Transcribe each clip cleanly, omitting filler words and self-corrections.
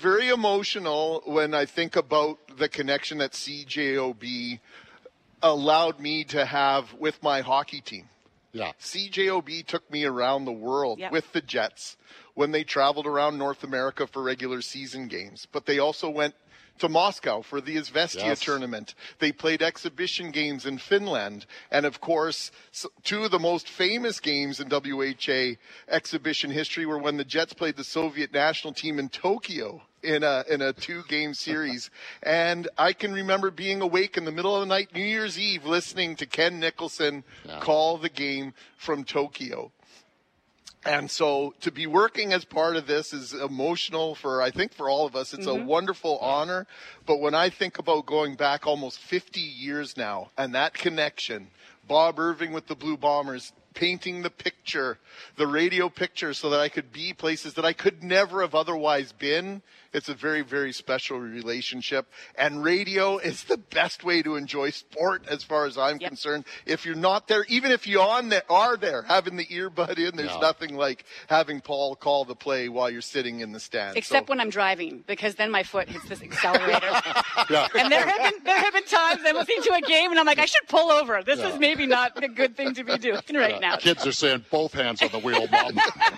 very emotional when I think about the connection that CJOB allowed me to have with my hockey team. Yeah. CJOB took me around the world with the Jets when they traveled around North America for regular season games. But they also went to Moscow for the Izvestia tournament. They played exhibition games in Finland. And, of course, two of the most famous games in WHA exhibition history were when the Jets played the Soviet national team in Tokyo in a 2-game series. And I can remember being awake in the middle of the night, New Year's Eve, listening to Ken Nicholson call the game from Tokyo. And so to be working as part of this is emotional I think for all of us. It's a wonderful honor. But when I think about going back almost 50 years now and that connection, Bob Irving with the Blue Bombers, painting the picture, the radio picture so that I could be places that I could never have otherwise been. It's a very, very special relationship. And radio is the best way to enjoy sport as far as I'm concerned. If you're not there, even if you are there, having the earbud in, there's nothing like having Paul call the play while you're sitting in the stands. Except when I'm driving, because then my foot hits this accelerator. And there have been times I'm listening to a game and I'm like, I should pull over. This is maybe not a good thing to be doing right now. Kids are saying both hands on the wheel, Mom.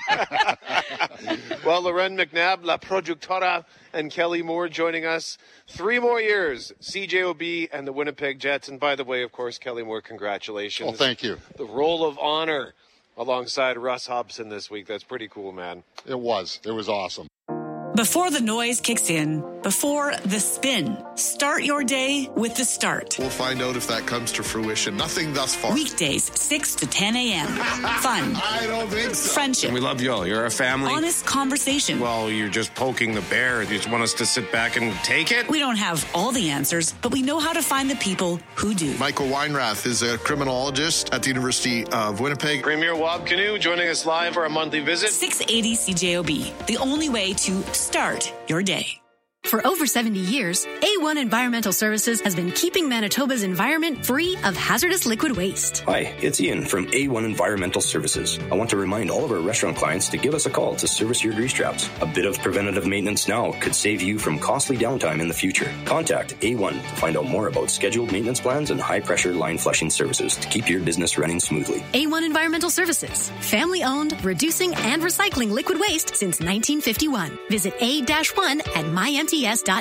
Well, Loren McNabb, La Productora, and Kelly Moore joining us. 3 more years, CJOB and the Winnipeg Jets. And by the way, of course, Kelly Moore, congratulations. Oh, thank you. The Roll of Honor alongside Russ Hobson this week. That's pretty cool, man. It was. It was awesome. Before the noise kicks in, before the spin, start your day with The Start. We'll find out if that comes to fruition. Nothing thus far. Weekdays, 6 to 10 a.m. Fun. I don't think so. Friendship. We love you all. You're a family. Honest conversation. Well, you're just poking the bear. You just want us to sit back and take it? We don't have all the answers, but we know how to find the people who do. Michael Weinrath is a criminologist at the University of Winnipeg. Premier Wab Canoe joining us live for a monthly visit. 680 CJOB, the only way to start your day. For over 70 years, A1 Environmental Services has been keeping Manitoba's environment free of hazardous liquid waste. Hi, it's Ian from A1 Environmental Services. I want to remind all of our restaurant clients to give us a call to service your grease traps. A bit of preventative maintenance now could save you from costly downtime in the future. Contact A1 to find out more about scheduled maintenance plans and high-pressure line flushing services to keep your business running smoothly. A1 Environmental Services, family-owned, reducing and recycling liquid waste since 1951. Visit A-1 at mymts.net.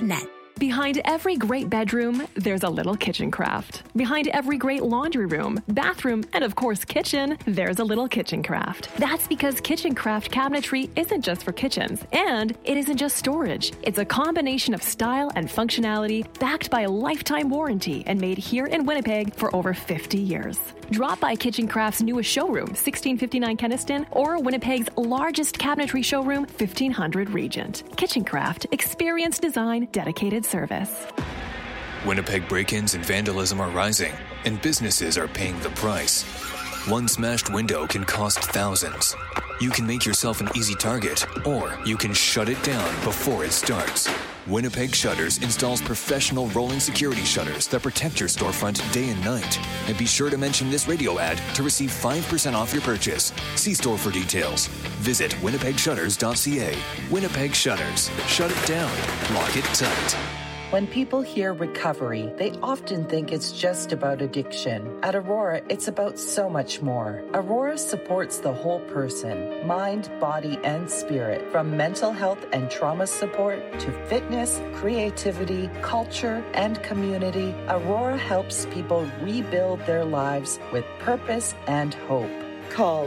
Behind every great bedroom, there's a little kitchen craft. Behind every great laundry room, bathroom, and of course kitchen, there's a little kitchen craft. That's because Kitchen Craft cabinetry isn't just for kitchens, and it isn't just storage. It's a combination of style and functionality backed by a lifetime warranty and made here in Winnipeg for over 50 years. Drop by Kitchen Craft's newest showroom, 1659 Kenniston, or Winnipeg's largest cabinetry showroom, 1500 Regent. Kitchen Craft, experience design, dedicated service. Winnipeg break-ins and vandalism are rising, and businesses are paying the price. One smashed window can cost thousands. You can make yourself an easy target, or you can shut it down before it starts. Winnipeg Shutters installs professional rolling security shutters that protect your storefront day and night. And be sure to mention this radio ad to receive 5% off your purchase. See store for details. Visit winnipegshutters.ca. Winnipeg Shutters. Shut it down. Lock it tight. When people hear recovery, they often think it's just about addiction. At Aurora, it's about so much more. Aurora supports the whole person, mind, body, and spirit. From mental health and trauma support to fitness, creativity, culture, and community, Aurora helps people rebuild their lives with purpose and hope. Call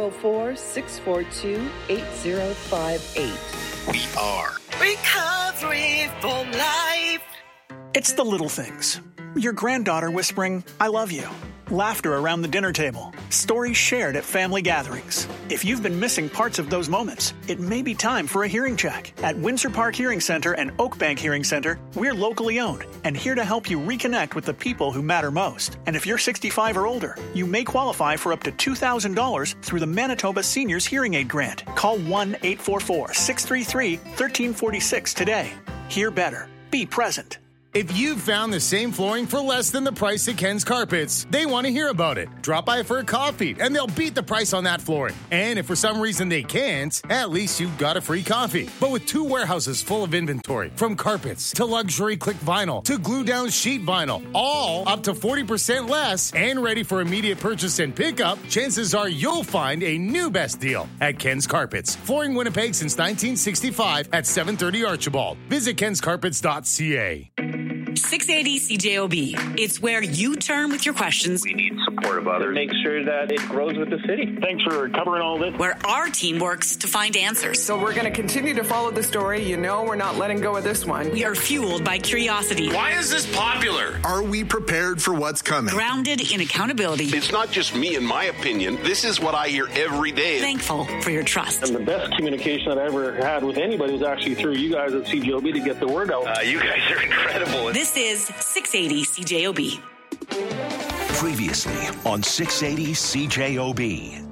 204-642-8058. We are Recovery for Life. It's the little things. Your granddaughter whispering, I love you. Laughter around the dinner table. Stories shared at family gatherings. If you've been missing parts of those moments, it may be time for a hearing check. At Windsor Park Hearing Center and Oakbank Hearing Center, we're locally owned and here to help you reconnect with the people who matter most. And if you're 65 or older, you may qualify for up to $2,000 through the Manitoba Seniors Hearing Aid Grant. Call 1-844-633-1346 today. Hear better. Be present. If you've found the same flooring for less than the price at Ken's Carpets, they want to hear about it. Drop by for a coffee, and they'll beat the price on that flooring. And if for some reason they can't, at least you got a free coffee. But with 2 warehouses full of inventory, from carpets to luxury click vinyl to glue-down sheet vinyl, all up to 40% less and ready for immediate purchase and pickup, chances are you'll find a new best deal at Ken's Carpets. Flooring Winnipeg since 1965 at 730 Archibald. Visit kenscarpets.ca. 680 CJOB. It's where you turn with your questions. We need support of others. Make sure that it grows with the city. Thanks for covering all this. Where our team works to find answers. So we're going to continue to follow the story. You know we're not letting go of this one. We are fueled by curiosity. Why is this popular? Are we prepared for what's coming? Grounded in accountability. It's not just me and my opinion. This is what I hear every day. Thankful for your trust. And the best communication that I ever had with anybody was actually through you guys at CJOB to get the word out. You guys are incredible. This is 680 CJOB. Previously on 680 CJOB.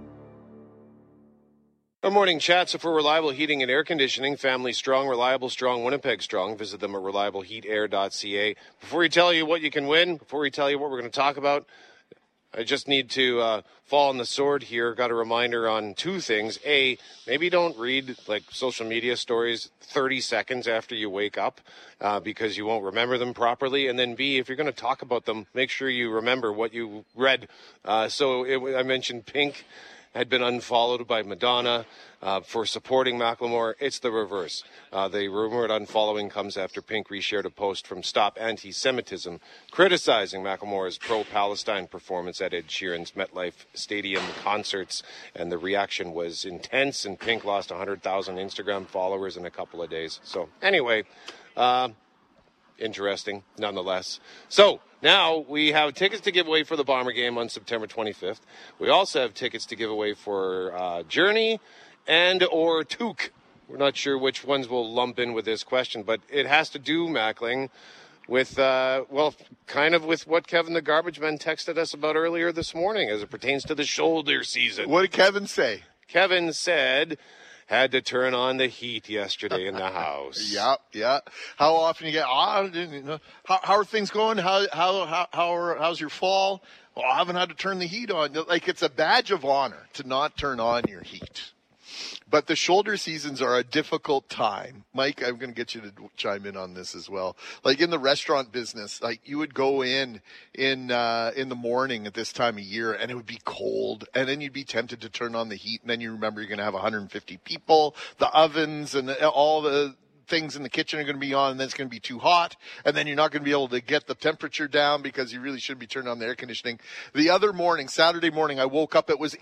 Good morning, chat. So for reliable heating and air conditioning, family strong, reliable strong, Winnipeg strong, visit them at reliableheatair.ca. Before we tell you what you can win, before we tell you what we're going to talk about, I just need to fall on the sword here. Got a reminder on 2 things. A, maybe don't read like social media stories 30 seconds after you wake up because you won't remember them properly. And then B, if you're going to talk about them, make sure you remember what you read. I mentioned Pink had been unfollowed by Madonna for supporting Macklemore. It's the reverse. The rumored unfollowing comes after Pink reshared a post from Stop Anti-Semitism criticizing Macklemore's pro-Palestine performance at Ed Sheeran's MetLife Stadium concerts, and the reaction was intense, and Pink lost 100,000 Instagram followers in a couple of days. So anyway, interesting nonetheless. So now we have tickets to give away for the Bomber game on September 25th. We also have tickets to give away for Journey and or Took. We're not sure which ones we'll lump in with this question, but it has to do, Mackling, with, kind of with what Kevin the Garbage Man texted us about earlier this morning as it pertains to the shoulder season. What did Kevin say? Kevin said, had to turn on the heat yesterday in the house. Yeah. How often you get, how are things going? How's your fall? Well, I haven't had to turn the heat on. Like, it's a badge of honor to not turn on your heat. But the shoulder seasons are a difficult time. Mike, I'm going to get you to chime in on this as well. Like in the restaurant business, like you would go in the morning at this time of year and it would be cold, and then you'd be tempted to turn on the heat, and then you remember you're going to have 150 people, the ovens and all the things in the kitchen are going to be on, and then it's going to be too hot, and then you're not going to be able to get the temperature down because you really should be turning on the air conditioning. The other morning, Saturday morning, I woke up, it was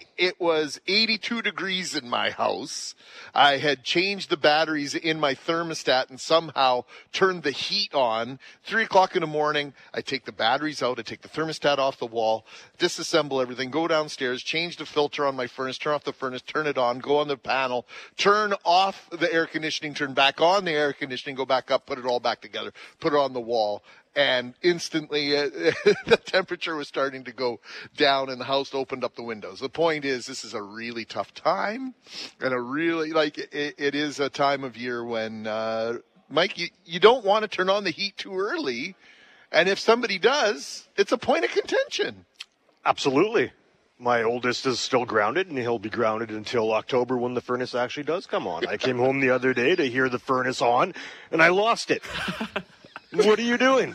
82 degrees in my house. I had changed the batteries in my thermostat and somehow turned the heat on. 3 o'clock in the morning, I take the batteries out, I take the thermostat off the wall, disassemble everything, go downstairs, change the filter on my furnace, turn off the furnace, turn it on, go on the panel, turn off the air conditioning, turn back on the air conditioning, go back up, put it all back together, put it on the wall, and instantly the temperature was starting to go down and the house opened up the windows. The point is, this is a really tough time, and it is a time of year when, Mike, you don't want to turn on the heat too early, and if somebody does, it's a point of contention. Absolutely. My oldest is still grounded, and he'll be grounded until October when the furnace actually does come on. I came home the other day to hear the furnace on, and I lost it. What are you doing?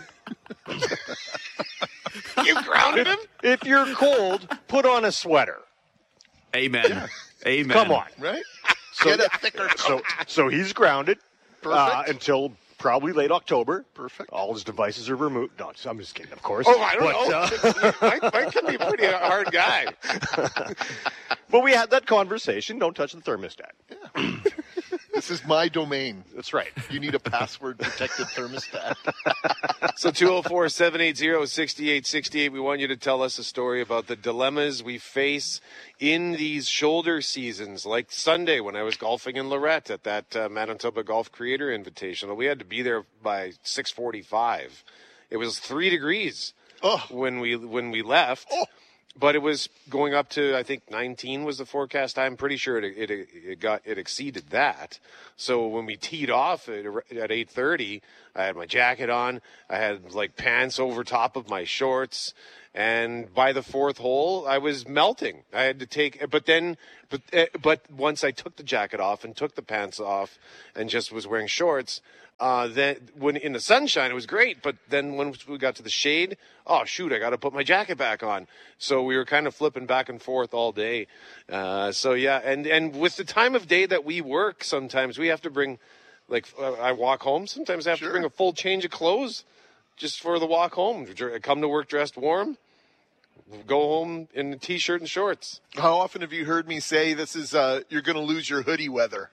You grounded him? If you're cold, put on a sweater. Amen. Yeah. Amen. Come on. Right? So, get a thicker coat. So he's grounded until probably late October. Perfect. All his devices are removed. No, I'm just kidding, of course. Oh, I don't know. Mike can be a pretty hard guy. But we had that conversation. Don't touch the thermostat. Yeah. This is my domain. That's right. You need a password-protected thermostat. So 204-780-6868, we want you to tell us a story about the dilemmas we face in these shoulder seasons, like Sunday when I was golfing in Lorette at that Manitoba Golf Creator Invitational. We had to be there by 6:45. It was 3 degrees when we left. But it was going up to, I think, 19 was the forecast. I'm pretty sure it exceeded that. So when we teed off at 8:30, I had my jacket on. I had like pants over top of my shorts. And by the fourth hole, I was melting. I had to take, but once I took the jacket off and took the pants off and just was wearing shorts, then when in the sunshine, it was great. But then when we got to the shade, oh shoot, I got to put my jacket back on. So we were kind of flipping back and forth all day. So yeah, and with the time of day that we work, sometimes we have to bring, like I walk home. Sometimes I have to bring a full change of clothes just for the walk home. Come to work dressed warm. Go home in a T-shirt and shorts. How often have you heard me say this is you're going to lose your hoodie weather?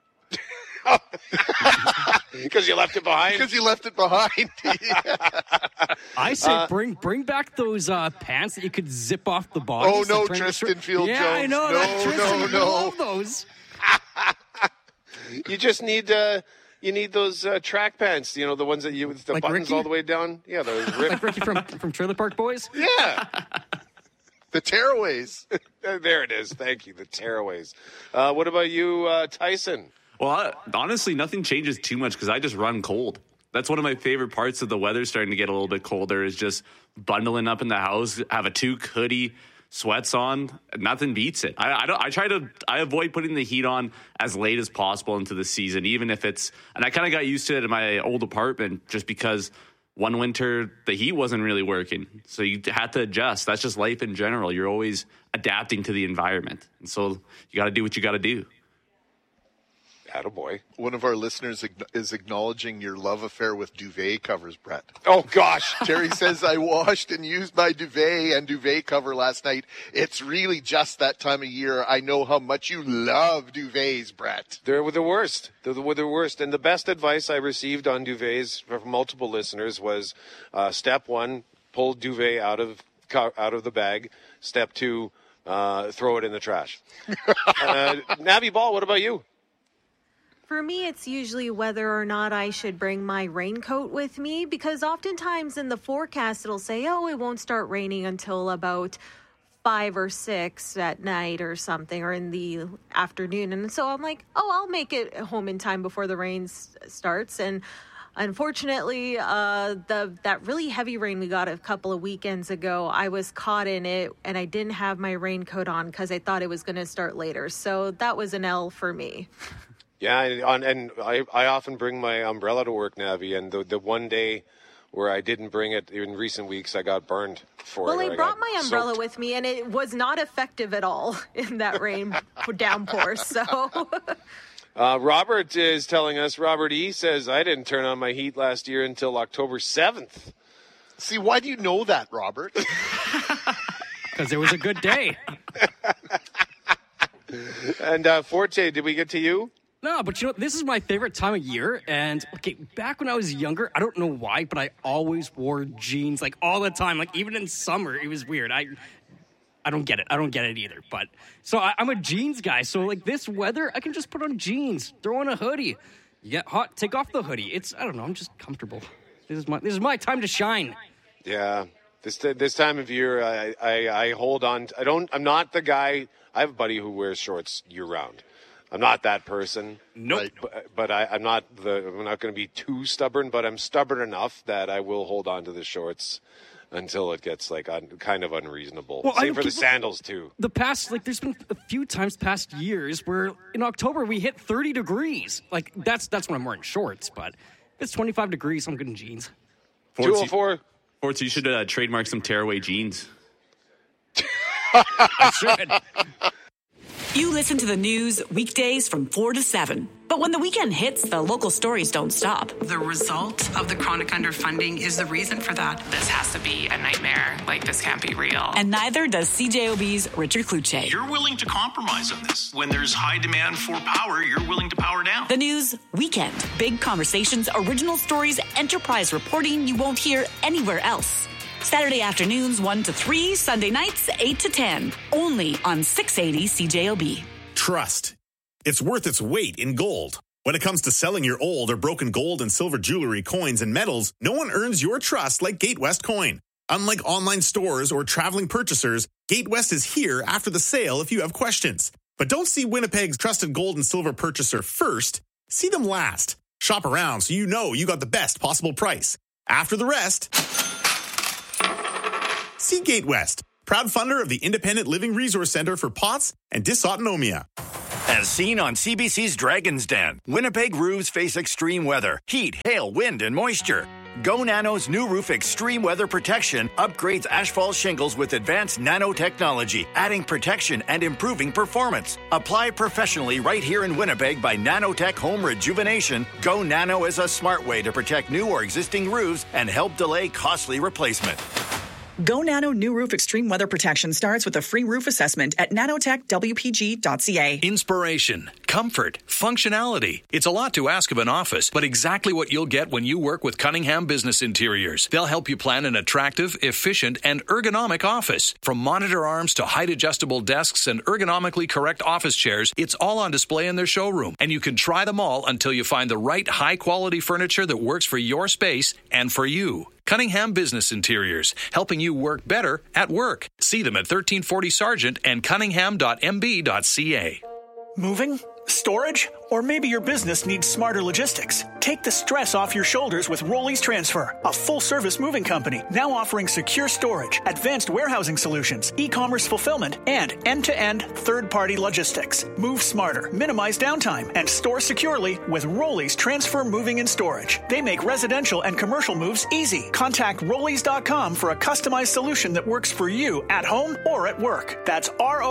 Because you left it behind? Because you left it behind. I say bring back those pants that you could zip off the body. Oh, no, Tristan Field Jones. Yeah, I know. No. I love those. You just need... You need those track pants, the ones that with the buttons Ricky? All the way down. Yeah, those like Ricky from Trailer Park Boys? Yeah. The tearaways. There it is. Thank you, the tearaways. What about you, Tyson? Well, honestly, nothing changes too much because I just run cold. That's one of my favorite parts of the weather starting to get a little bit colder is just bundling up in the house, have a toque, hoodie, sweats on. Nothing beats it. I avoid putting the heat on as late as possible into the season, even if it's, and I kind of got used to it in my old apartment just because one winter the heat wasn't really working. So you had to adjust. That's just life in general. You're always adapting to the environment. And so you got to do what you got to do. Attaboy. One of our listeners is acknowledging your love affair with duvet covers, Brett. Oh, gosh. Terry says, I washed and used my duvet and duvet cover last night. It's really just that time of year. I know how much you love duvets, Brett. They're the worst. They're the worst. And the best advice I received on duvets from multiple listeners was, step one, pull duvet out of the bag. Step two, throw it in the trash. Navy Ball, what about you? For me, it's usually whether or not I should bring my raincoat with me, because oftentimes in the forecast it'll say, oh, it won't start raining until about 5 or 6 at night or something, or in the afternoon. And so I'm like, oh, I'll make it home in time before the rain starts. And unfortunately, that really heavy rain we got a couple of weekends ago, I was caught in it and I didn't have my raincoat on because I thought it was going to start later. So that was an L for me. Yeah, and I often bring my umbrella to work, Navi, and the one day where I didn't bring it in recent weeks, I got burned for it. Well, I brought my umbrella with me, and it was not effective at all in that rain downpour, so... Robert is telling us, Robert E. says, I didn't turn on my heat last year until October 7th. See, why do you know that, Robert? Because it was a good day. And Forte, did we get to you? No, but this is my favorite time of year. And okay, back when I was younger, I don't know why, but I always wore jeans like all the time. Like even in summer, it was weird. I don't get it. I don't get it either. But so I'm a jeans guy. So like this weather, I can just put on jeans, throw on a hoodie. You get hot, take off the hoodie. I don't know. I'm just comfortable. This is my time to shine. Yeah. This time of year, I hold on. I'm not the guy. I have a buddy who wears shorts year round. I'm not that person. Nope. But I'm not going to be too stubborn, but I'm stubborn enough that I will hold on to the shorts until it gets like kind of unreasonable. Well, same for the sandals too. There's been a few times past years where in October we hit 30 degrees. Like that's when I'm wearing shorts, but if it's 25 degrees, I'm good in jeans. 204. Forts, you should trademark some tearaway jeans. I should. You listen to the news weekdays from 4 to 7. But when the weekend hits, the local stories don't stop. The result of the chronic underfunding is the reason for that. This has to be a nightmare. Like, this can't be real. And neither does CJOB's Richard Kluche. You're willing to compromise on this. When there's high demand for power, you're willing to power down. The news weekend. Big conversations, original stories, enterprise reporting you won't hear anywhere else. Saturday afternoons 1 to 3, Sunday nights 8 to 10. Only on 680 CJOB. Trust. It's worth its weight in gold. When it comes to selling your old or broken gold and silver jewelry, coins, and metals, no one earns your trust like Gate West Coin. Unlike online stores or traveling purchasers, GateWest is here after the sale if you have questions. But don't see Winnipeg's trusted gold and silver purchaser first. See them last. Shop around so you know you got the best possible price. After the rest, see GateWest, proud funder of the Independent Living Resource Center for POTS and Dysautonomia. As seen on CBC's Dragon's Den, Winnipeg roofs face extreme weather, heat, hail, wind, and moisture. Go Nano's new roof extreme weather protection upgrades asphalt shingles with advanced nanotechnology, adding protection and improving performance. Apply professionally right here in Winnipeg by Nanotech Home Rejuvenation. Go Nano is a smart way to protect new or existing roofs and help delay costly replacement. Go Nano new roof extreme weather protection starts with a free roof assessment at nanotechwpg.ca. Inspiration, comfort, functionality. It's a lot to ask of an office, but exactly what you'll get when you work with Cunningham Business Interiors. They'll help you plan an attractive, efficient, and ergonomic office. From monitor arms to height-adjustable desks and ergonomically correct office chairs, it's all on display in their showroom. And you can try them all until you find the right high-quality furniture that works for your space and for you. Cunningham Business Interiors, helping you work better at work. See them at 1340 Sargent and cunningham.mb.ca. Moving? Storage? Or maybe your business needs smarter logistics. Take the stress off your shoulders with Rollies Transfer, a full-service moving company now offering secure storage, advanced warehousing solutions, e-commerce fulfillment, and end-to-end third-party logistics. Move smarter, minimize downtime, and store securely with Rollies Transfer Moving and Storage. They make residential and commercial moves easy. Contact Rollies.com for a customized solution that works for you at home or at work. That's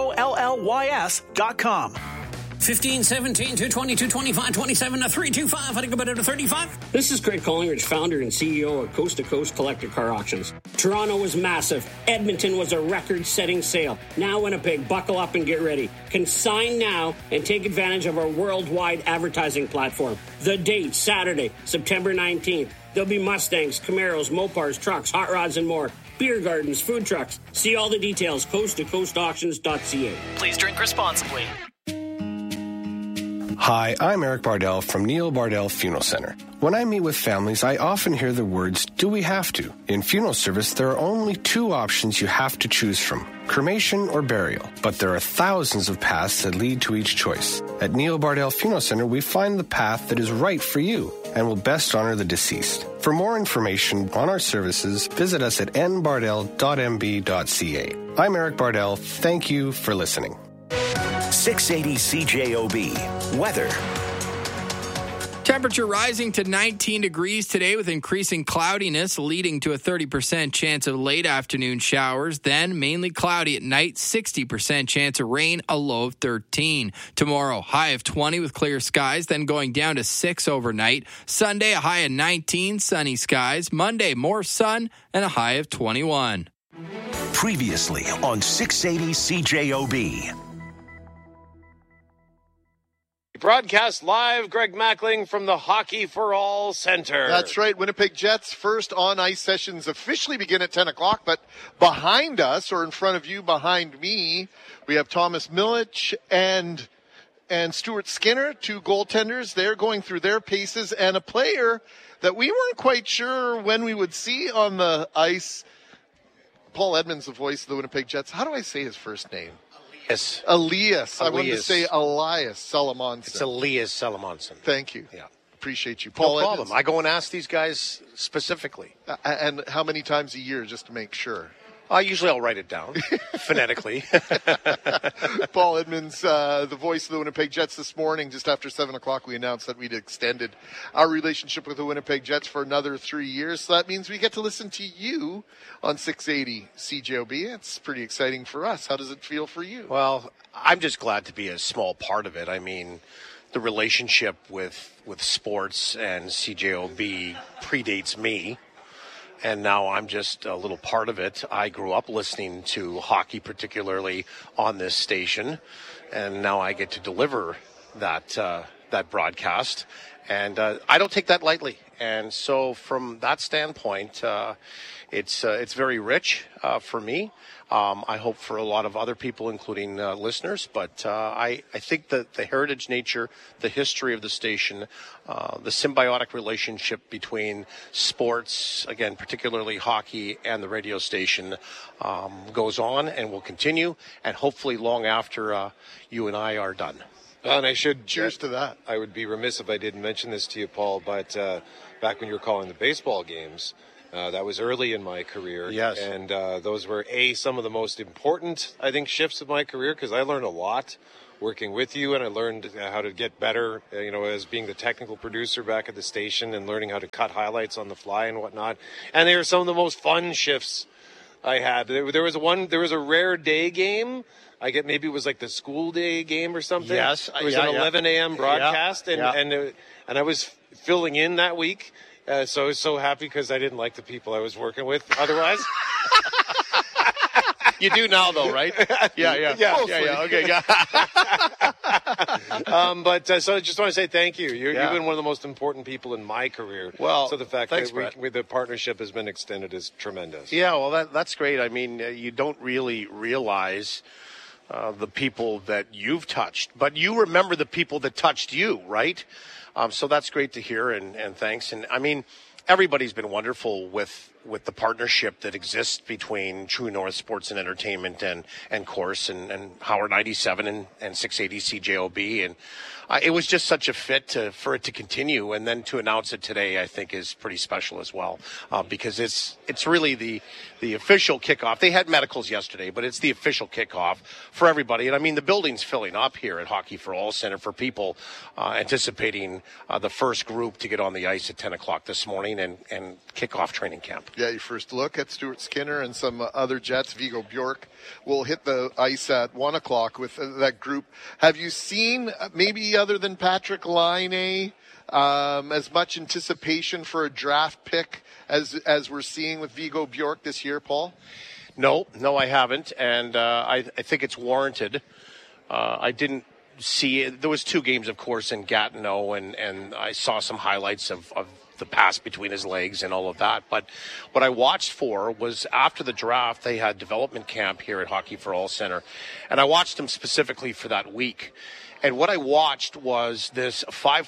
ROLLYS.com. 15, 17, 220, 225, 27, 325. I think about it to 35. This is Craig Collingridge, founder and CEO of Coast to Coast Collector Car Auctions. Toronto was massive. Edmonton was a record-setting sale. Now Winnipeg, buckle up and get ready. Consign now and take advantage of our worldwide advertising platform. The date, Saturday, September 19th. There'll be Mustangs, Camaros, Mopars, trucks, hot rods, and more. Beer gardens, food trucks. See all the details, coasttocoastauctions.ca. Please drink responsibly. Hi, I'm Eric Bardell from Neil Bardell Funeral Center. When I meet with families, I often hear the words, do we have to? In funeral service, there are only two options you have to choose from, cremation or burial. But there are thousands of paths that lead to each choice. At Neil Bardell Funeral Center, we find the path that is right for you and will best honor the deceased. For more information on our services, visit us at nbardell.mb.ca. I'm Eric Bardell. Thank you for listening. 680 CJOB. Weather. Temperature rising to 19 degrees today with increasing cloudiness leading to a 30% chance of late afternoon showers. Then mainly cloudy at night, 60% chance of rain, a low of 13. Tomorrow, high of 20 with clear skies, then going down to 6 overnight. Sunday, a high of 19, sunny skies. Monday, more sun and a high of 21. Previously on 680 CJOB. Broadcast live, Greg Mackling from the Hockey for All Center. That's right. Winnipeg Jets' first on-ice sessions officially begin at 10 o'clock, but behind us, or in front of you, behind me, we have Thomas Milich and Stuart Skinner, two goaltenders. They're going through their paces, and a player that we weren't quite sure when we would see on the ice. Paul Edmonds, the voice of the Winnipeg Jets. How do I say his first name? Elias. I wanted to say Elias Salamonson. It's Elias Salamonson. Thank you. Yeah. Appreciate you. Paul, no problem. Edmonds. I go and ask these guys specifically. And how many times a year, just to make sure? Usually I'll write it down phonetically. Paul Edmonds, the voice of the Winnipeg Jets this morning, just after 7 o'clock, we announced that we'd extended our relationship with the Winnipeg Jets for another 3 years. So that means we get to listen to you on 680 CJOB. It's pretty exciting for us. How does it feel for you? Well, I'm just glad to be a small part of it. I mean, the relationship with sports and CJOB predates me. And now I'm just a little part of it. I grew up listening to hockey, particularly on this station, and now I get to deliver that that broadcast. And I don't take that lightly. And so from that standpoint, it's very rich for me. I hope for a lot of other people, including listeners. But I think that the heritage nature, the history of the station, the symbiotic relationship between sports, again, particularly hockey, and the radio station goes on and will continue, and hopefully long after you and I are done. And I should cheers to that. I would be remiss if I didn't mention this to you, Paul, but back when you were calling the baseball games, that was early in my career. Yes. And those were, some of the most important, I think, shifts of my career, because I learned a lot working with you, and I learned how to get better, as being the technical producer back at the station and learning how to cut highlights on the fly and whatnot. And they were some of the most fun shifts I had. There was a rare day game. Maybe it was like the school day game or something. Yes. It was an 11 a.m. broadcast, and I was filling in that week. So I was so happy because I didn't like the people I was working with otherwise. You do now, though, right? Yeah. Okay, but so I just want to say thank you. You've been one of the most important people in my career. Well, so the fact thanks, that the partnership has been extended is tremendous. Yeah, well, that's great. I mean, you don't really realize the people that you've touched, but you remember the people that touched you, right? So that's great to hear, and thanks. And I mean, everybody's been wonderful with the partnership that exists between True North Sports and Entertainment and Course and Howard 97 and 680 CJOB. And it was just such a fit for it to continue. And then to announce it today, I think, is pretty special as well, because it's really the official kickoff. They had medicals yesterday, but it's the official kickoff for everybody. And I mean, the building's filling up here at Hockey for All Center for people anticipating the first group to get on the ice at 10 o'clock this morning and kick off training camp. Yeah, your first look at Stuart Skinner and some other Jets. Vigo Bjork will hit the ice at 1 o'clock with that group. Have you seen, maybe other than Patrick Laine, as much anticipation for a draft pick as we're seeing with Vigo Bjork this year, Paul? No, I haven't, and I think it's warranted. I didn't see it. There was 2 games, of course, in Gatineau, and I saw some highlights of the pass between his legs and all of that. But what I watched for was after the draft, they had development camp here at Hockey for All Center, and I watched him specifically for that week. And what I watched was this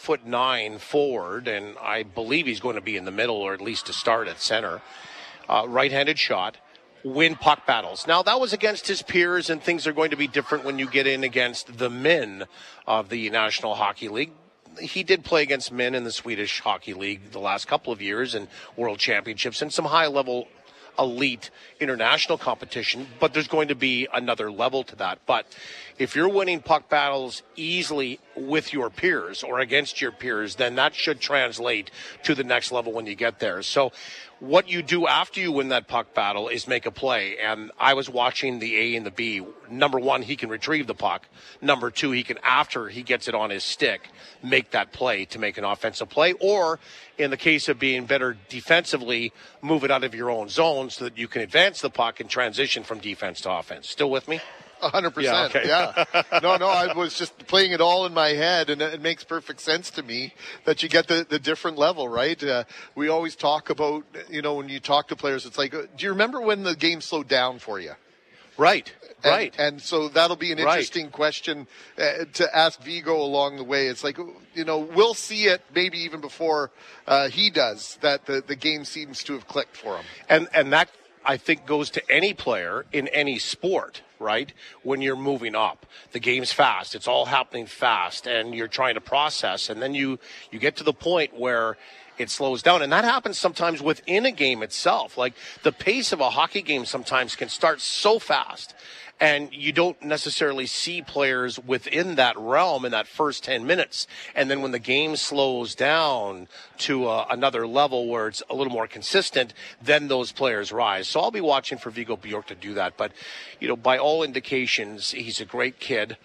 5'9" forward, and I believe he's going to be in the middle, or at least to start at center, right-handed shot, win puck battles. Now, that was against his peers, and things are going to be different when you get in against the men of the National Hockey League. He did play against men in the Swedish Hockey League the last couple of years and World Championships and some high-level elite international competition, but there's going to be another level to that. But if you're winning puck battles easily with your peers or against your peers, then that should translate to the next level when you get there. So what you do after you win that puck battle is make a play. And I was watching the A and the B. Number one, he can retrieve the puck. Number two, he can, after he gets it on his stick, make that play to make an offensive play. Or in the case of being better defensively, move it out of your own zone so that you can advance the puck and transition from defense to offense. Still with me? 100%. Yeah, okay. Yeah. No, I was just playing it all in my head, and it makes perfect sense to me that you get the different level, right? We always talk about, when you talk to players, it's like, do you remember when the game slowed down for you? Right. And so that'll be an interesting question to ask Vigo along the way. It's like, we'll see it maybe even before he does, that the game seems to have clicked for him. And that, I think, goes to any player in any sport, right? When you're moving up, the game's fast. It's all happening fast, and you're trying to process. And then you get to the point where it slows down. And that happens sometimes within a game itself. Like the pace of a hockey game sometimes can start so fast, and you don't necessarily see players within that realm in that first 10 minutes. And then when the game slows down to another level where it's a little more consistent, then those players rise. So I'll be watching for Vigo Bjork to do that. But, by all indications, he's a great kid,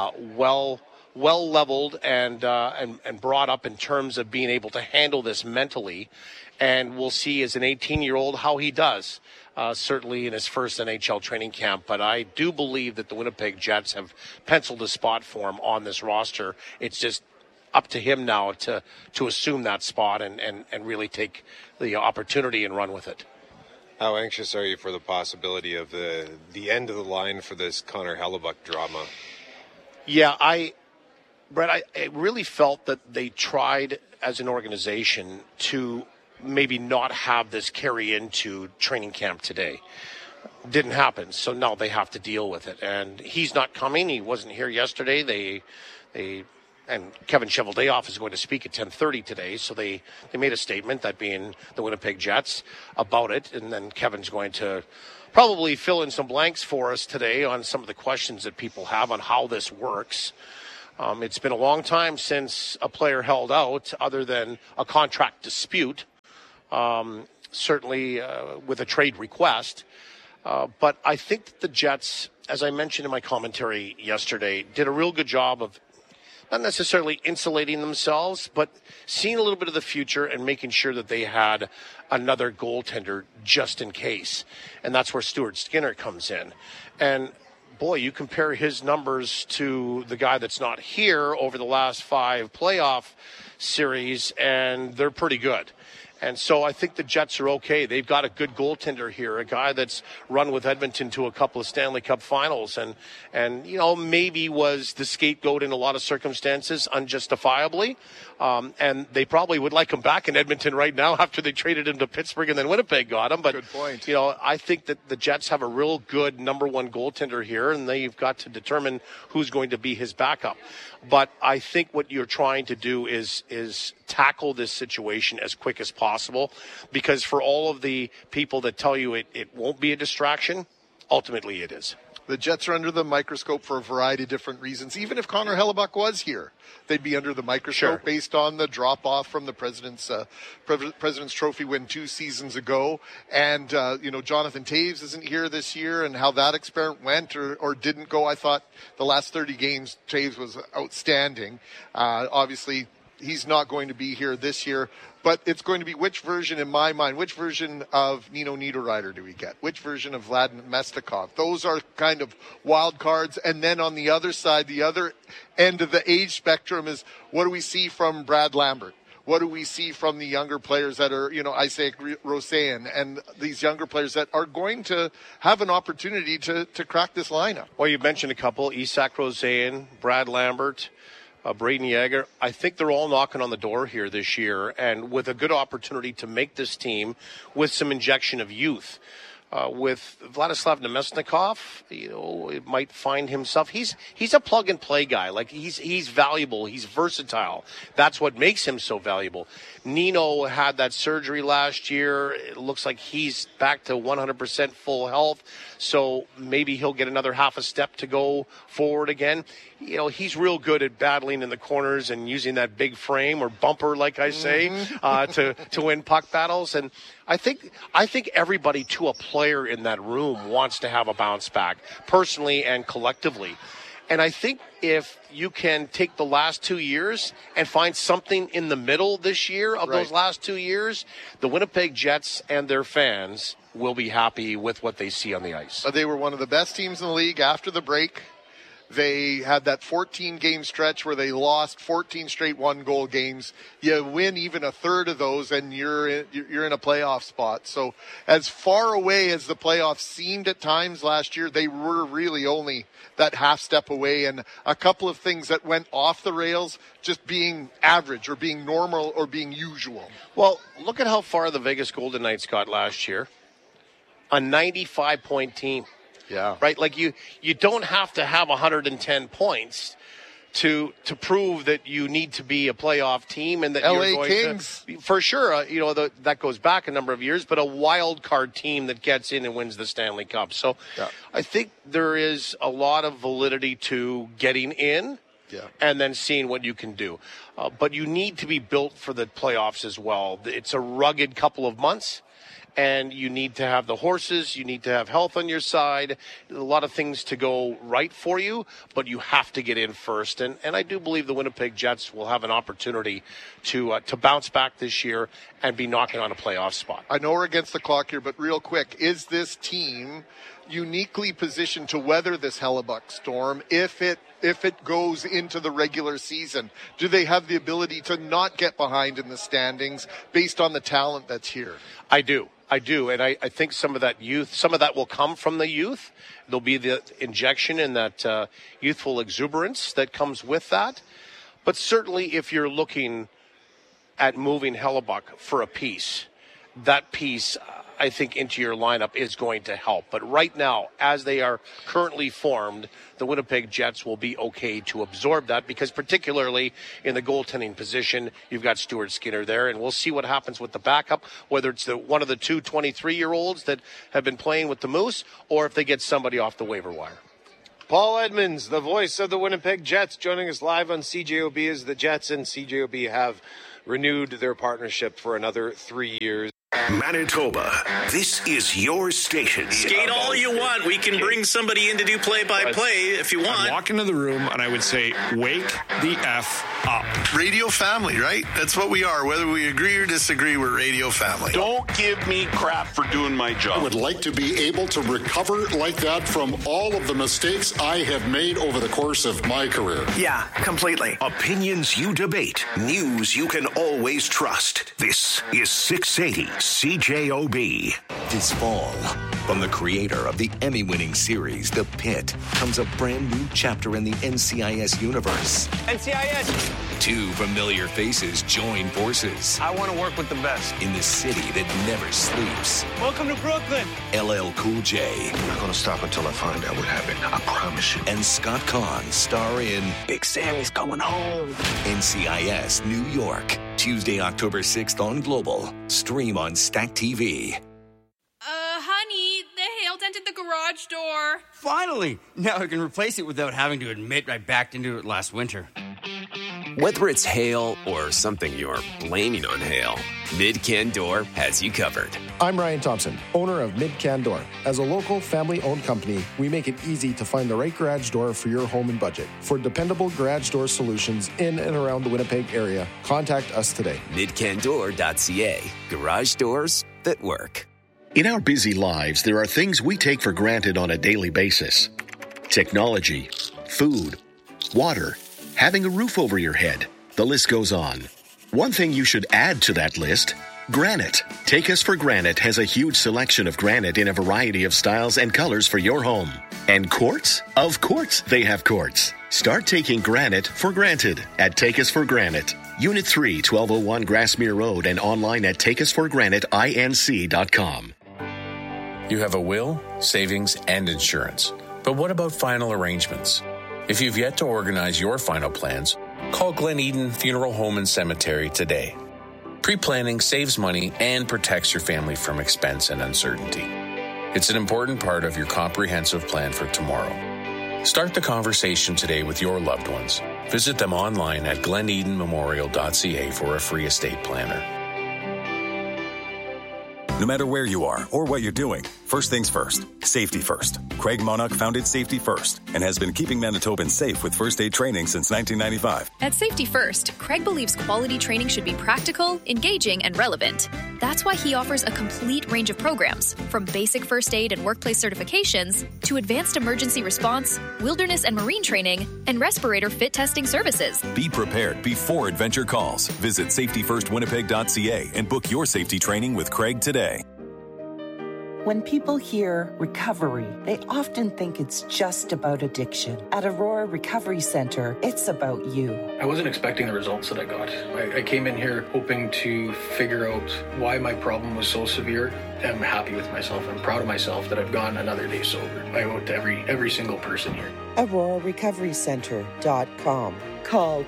well leveled and brought up in terms of being able to handle this mentally. And we'll see as an 18-year-old how he does, certainly in his first NHL training camp. But I do believe that the Winnipeg Jets have penciled a spot for him on this roster. It's just up to him now to assume that spot and really take the opportunity and run with it. How anxious are you for the possibility of the end of the line for this Connor Hellebuyck drama? Yeah, Brett, I really felt that they tried as an organization to maybe not have this carry into training camp today. Didn't happen, so now they have to deal with it. And he's not coming. He wasn't here yesterday. And Kevin Cheveldayoff is going to speak at 10:30 today, so they made a statement, that being the Winnipeg Jets, about it. And then Kevin's going to probably fill in some blanks for us today on some of the questions that people have on how this works. It's been a long time since a player held out other than a contract dispute, certainly with a trade request. But I think that the Jets, as I mentioned in my commentary yesterday, did a real good job of not necessarily insulating themselves, but seeing a little bit of the future and making sure that they had another goaltender just in case. And that's where Stuart Skinner comes in. And boy, you compare his numbers to the guy that's not here over the last 5 playoff series, and they're pretty good. And so I think the Jets are okay. They've got a good goaltender here, a guy that's run with Edmonton to a couple of Stanley Cup finals and maybe was the scapegoat in a lot of circumstances unjustifiably. And they probably would like him back in Edmonton right now after they traded him to Pittsburgh and then Winnipeg got him. But, good point. I think that the Jets have a real good number one goaltender here, and they've got to determine who's going to be his backup. But I think what you're trying to do is tackle this situation as quick as possible, because for all of the people that tell you it won't be a distraction, ultimately it is. The Jets are under the microscope for a variety of different reasons. Even if Connor Hellebuyck was here, they'd be under the microscope based on the drop-off from the President's Trophy win 2 seasons ago. And, Jonathan Toews isn't here this year, and how that experiment went or didn't go. I thought the last 30 games, Toews was outstanding. Obviously, he's not going to be here this year. But it's going to be which version, in my mind, which version of Nino Niederreiter do we get? Which version of Vlad Mestikov? Those are kind of wild cards. And then on the other side, the other end of the age spectrum is, what do we see from Brad Lambert? What do we see from the younger players that are, Isaac Rosen and these younger players that are going to have an opportunity to crack this lineup? Well, you mentioned a couple, Isaac Rosen, Brad Lambert, Braden Yager. I think they're all knocking on the door here this year, and with a good opportunity to make this team with some injection of youth. With Vladislav Namestnikov, it might find himself. He's a plug and play guy. Like he's valuable. He's versatile. That's what makes him so valuable. Nino had that surgery last year. It looks like he's back to 100% full health. So maybe he'll get another half a step to go forward again. He's real good at battling in the corners and using that big frame or bumper, like I say, to win puck battles. And I think everybody to a player in that room wants to have a bounce back, personally and collectively. And I think if you can take the last 2 years and find something in the middle this year of those last 2 years, the Winnipeg Jets and their fans will be happy with what they see on the ice. They were one of the best teams in the league after the break. They had that 14-game stretch where they lost 14 straight one-goal games. You win even a third of those, and you're in a playoff spot. So as far away as the playoffs seemed at times last year, they were really only that half step away. And a couple of things that went off the rails, just being average or being normal or being usual. Well, look at how far the Vegas Golden Knights got last year. A 95-point team. Yeah. Right? Like you don't have to have 110 points to prove that you need to be a playoff team and that you're going Kings. To, for sure, that goes back a number of years, but a wild card team that gets in and wins the Stanley Cup. So I think there is a lot of validity to getting in. Yeah. And then seeing what you can do. But you need to be built for the playoffs as well. It's a rugged couple of months. And you need to have the horses, you need to have health on your side, a lot of things to go right for you, but you have to get in first. And I do believe the Winnipeg Jets will have an opportunity to bounce back this year and be knocking on a playoff spot. I know we're against the clock here, but real quick, is this team uniquely positioned to weather this Hellebuyck storm if it if it goes into the regular season? Do they have the ability to not get behind in the standings based on the talent that's here? I do. And I think some of that will come from the youth. There'll be the injection and that youthful exuberance that comes with that. But certainly if you're looking at moving Hellebuyck for a piece, that piece, I think, into your lineup is going to help. But right now, as they are currently formed, the Winnipeg Jets will be okay to absorb that, because particularly in the goaltending position, you've got Stuart Skinner there, and we'll see what happens with the backup, whether it's one of the two 23-year-olds that have been playing with the Moose, or if they get somebody off the waiver wire. Paul Edmonds, the voice of the Winnipeg Jets, joining us live on CJOB as the Jets and CJOB have renewed their partnership for another 3 years. Manitoba, this is your station. Skate all you want. We can bring somebody in to do play-by-play if you want. I'd walk into the room and I would say, wake the F up. Radio family, right? That's what we are. Whether we agree or disagree, we're radio family. Don't give me crap for doing my job. I would like to be able to recover like that from all of the mistakes I have made over the course of my career. Yeah, completely. Opinions you debate. News you can always trust. This is 680 CJOB. This fall, from the creator of the Emmy-winning series The Pit, comes a brand new chapter in the NCIS universe. NCIS! 2 familiar faces join forces. I want to work with the best. In the city that never sleeps. Welcome to Brooklyn. LL Cool J. I'm not going to stop until I find out what happened. I promise you. And Scott Conn star in Big Sammy's Coming Home. NCIS New York. Tuesday, October 6th on Global. Stream on Stack TV. Honey, the hail dented the garage door. Finally! Now I can replace it without having to admit I backed into it last winter. Whether it's hail or something you're blaming on hail, Mid-Can Door has you covered. I'm Ryan Thompson, owner of Mid-Can Door. As a local, family-owned company, we make it easy to find the right garage door for your home and budget. For dependable garage door solutions in and around the Winnipeg area, contact us today. MidCanDoor.ca. Garage doors that work. In our busy lives, there are things we take for granted on a daily basis. Technology, food, water, having a roof over your head. The list goes on. One thing you should add to that list, granite. Take Us for Granite has a huge selection of granite in a variety of styles and colors for your home. And quartz? Of course they have quartz. Start taking granite for granted at Take Us for Granite. Unit 3, 1201 Grassmere Road, and online at takeusforgraniteinc.com. You have a will, savings, and insurance. But what about final arrangements? If you've yet to organize your final plans, call Glen Eden Funeral Home and Cemetery today. Pre-planning saves money and protects your family from expense and uncertainty. It's an important part of your comprehensive plan for tomorrow. Start the conversation today with your loved ones. Visit them online at glenedenmemorial.ca for a free estate planner. No matter where you are or what you're doing, first things first, safety first. Craig Monarch founded Safety First and has been keeping Manitobans safe with first aid training since 1995. At Safety First, Craig believes quality training should be practical, engaging, and relevant. That's why he offers a complete range of programs, from basic first aid and workplace certifications to advanced emergency response, wilderness and marine training, and respirator fit testing services. Be prepared before adventure calls. Visit safetyfirstwinnipeg.ca and book your safety training with Craig today. When people hear recovery, they often think it's just about addiction. At Aurora Recovery Center, it's about you. I wasn't expecting the results that I got. I came in here hoping to figure out why my problem was so severe. I'm happy with myself. I'm proud of myself that I've gone another day sober. I owe it to every single person here. AuroraRecoveryCenter.com. Call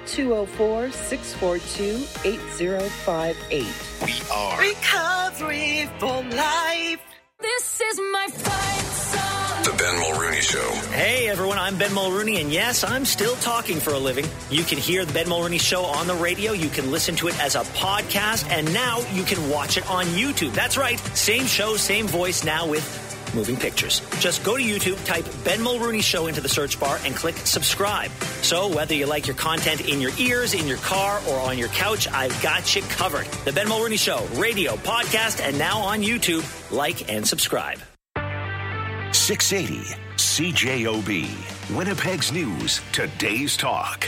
204-642-8058. We are Recovery for Life. This is my fight song. The Ben Mulrooney Show. Hey, everyone, I'm Ben Mulrooney, and yes, I'm still talking for a living. You can hear the Ben Mulrooney Show on the radio. You can listen to it as a podcast, and now you can watch it on YouTube. That's right. Same show, same voice, now with moving pictures. Just go to YouTube, type Ben Mulrooney Show into the search bar, and click subscribe. So whether you like your content in your ears, in your car, or on your couch, I've got you covered. The Ben Mulrooney Show, radio, podcast, and now on YouTube. Like and subscribe. 680 CJOB, Winnipeg's news, today's talk.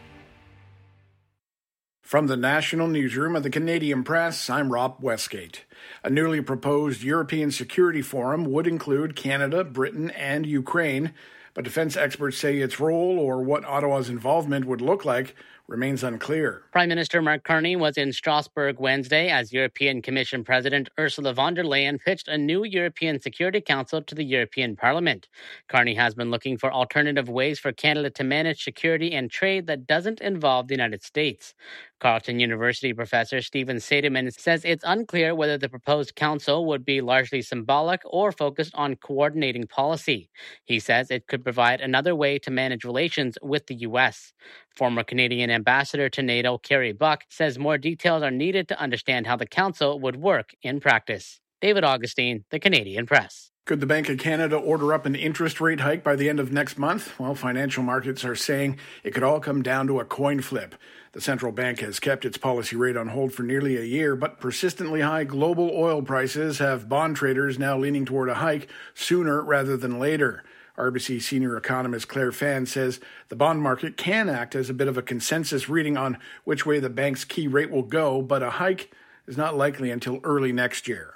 From the National Newsroom of the Canadian Press, I'm Rob Westgate. A newly proposed European Security Forum would include Canada, Britain, and Ukraine, but defense experts say its role or what Ottawa's involvement would look like remains unclear. Prime Minister Mark Carney was in Strasbourg Wednesday as European Commission President Ursula von der Leyen pitched a new European Security Council to the European Parliament. Carney has been looking for alternative ways for Canada to manage security and trade that doesn't involve the United States. Carleton University professor Stephen Seidemann says it's unclear whether the proposed council would be largely symbolic or focused on coordinating policy. He says it could provide another way to manage relations with the U.S. Former Canadian ambassador to NATO, Kerry Buck, says more details are needed to understand how the council would work in practice. David Augustine, The Canadian Press. Could the Bank of Canada order up an interest rate hike by the end of next month? Well, financial markets are saying it could all come down to a coin flip. The central bank has kept its policy rate on hold for nearly a year, but persistently high global oil prices have bond traders now leaning toward a hike sooner rather than later. RBC senior economist Claire Fan says the bond market can act as a bit of a consensus reading on which way the bank's key rate will go, but a hike is not likely until early next year.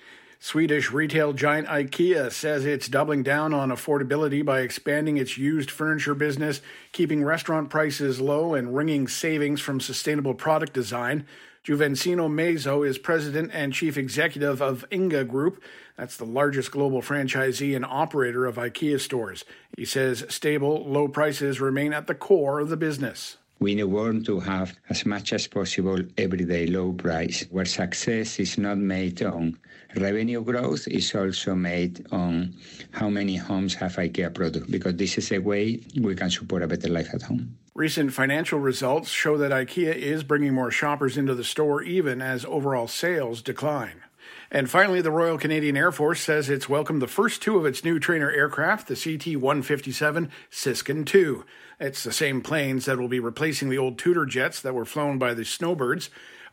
Swedish retail giant IKEA says it's doubling down on affordability by expanding its used furniture business, keeping restaurant prices low and wringing savings from sustainable product design. Juvensino Mezzo is president and chief executive of Inga Group. That's the largest global franchisee and operator of IKEA stores. He says stable, low prices remain at the core of the business. We want to have as much as possible everyday low price, where success is not made on revenue growth, is also made on how many homes have IKEA product, because this is a way we can support a better life at home. Recent financial results show that IKEA is bringing more shoppers into the store even as overall sales decline. And finally, the Royal Canadian Air Force says it's welcomed the first two of its new trainer aircraft, the CT-157 Siskin II. It's the same planes that will be replacing the old Tudor jets that were flown by the Snowbirds.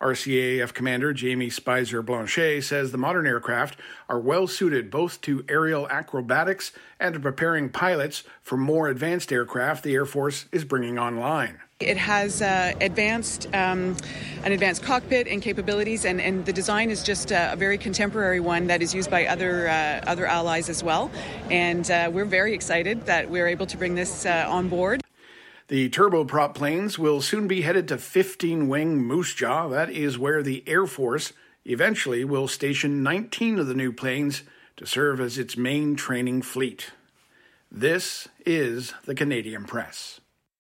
RCAF Commander Jamie Spicer-Blanchet says the modern aircraft are well suited both to aerial acrobatics and to preparing pilots for more advanced aircraft the Air Force is bringing online. It has an advanced cockpit and capabilities, and the design is just a very contemporary one that is used by other allies as well. And we're very excited that we're able to bring this on board. The turboprop planes will soon be headed to 15-wing Moose Jaw. That is where the Air Force eventually will station 19 of the new planes to serve as its main training fleet. This is the Canadian Press.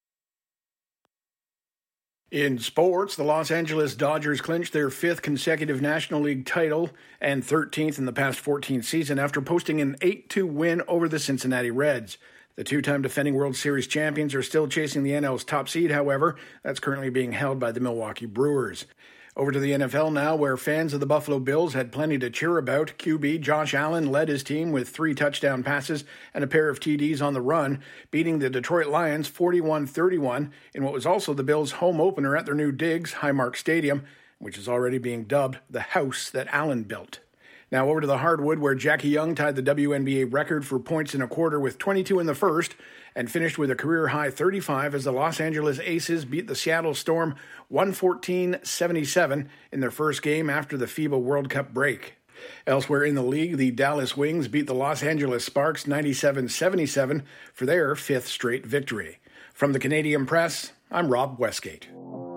In sports, the Los Angeles Dodgers clinched their 5th consecutive National League title and 13th in the past 14 season after posting an 8-2 win over the Cincinnati Reds. The two-time defending World Series champions are still chasing the NL's top seed, however. That's currently being held by the Milwaukee Brewers. Over to the NFL now, where fans of the Buffalo Bills had plenty to cheer about. QB Josh Allen led his team with 3 touchdown passes and a pair of TDs on the run, beating the Detroit Lions 41-31 in what was also the Bills' home opener at their new Diggs Highmark Stadium, which is already being dubbed the house that Allen built. Now over to the hardwood, where Jackie Young tied the WNBA record for points in a quarter with 22 in the first and finished with a career-high 35 as the Los Angeles Aces beat the Seattle Storm 114-77 in their first game after the FIBA World Cup break. Elsewhere in the league, the Dallas Wings beat the Los Angeles Sparks 97-77 for their 5th straight victory. From the Canadian Press, I'm Rob Westgate.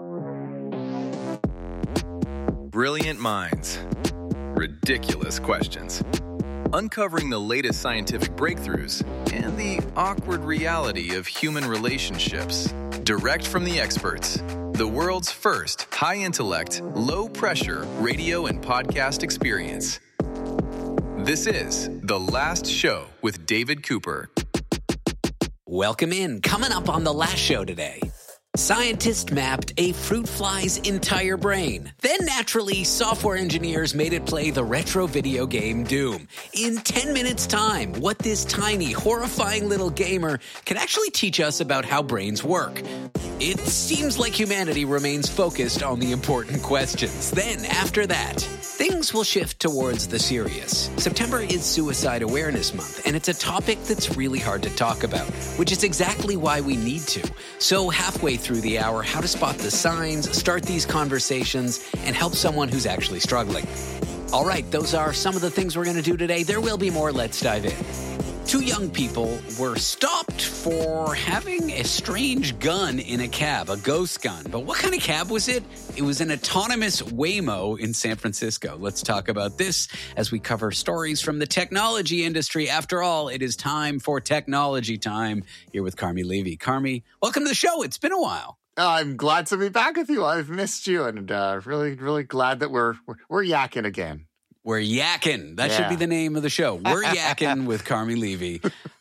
Brilliant minds. Ridiculous questions. Uncovering the latest scientific breakthroughs and the awkward reality of human relationships. Direct from the experts. The world's first high-intellect, low-pressure radio and podcast experience. This is The Last Show with David Cooper. Welcome in. Coming up on The Last Show today. Scientists mapped a fruit fly's entire brain. Then, naturally, software engineers made it play the retro video game Doom. In 10 minutes' time, what this tiny, horrifying little gamer can actually teach us about how brains work. It seems like humanity remains focused on the important questions. Then, after that, things will shift towards the serious. September is Suicide Awareness Month, and it's a topic that's really hard to talk about, which is exactly why we need to. So, halfway through the hour, how to spot the signs, start these conversations, and help someone who's actually struggling. All right, those are some of the things we're going to do today. There will be more. Let's dive in. 2 young people were stopped for having a strange gun in a cab, a ghost gun. But what kind of cab was it? It was an autonomous Waymo in San Francisco. Let's talk about this as we cover stories from the technology industry. After all, it is time for Technology Time here with Carmi Levy. Carmi, welcome to the show. It's been a while. I'm glad to be back with you. I've missed you, and really, really glad that we're yakking again. We're yakking. That should be the name of the show. We're yakking with Carmi Levy.